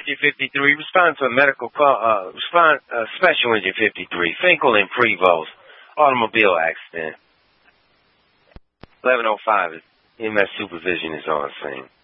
53, respond to a medical call, Special Engine 53, Finkel and Prevost, automobile accident. 11:05, EMS supervision is on scene.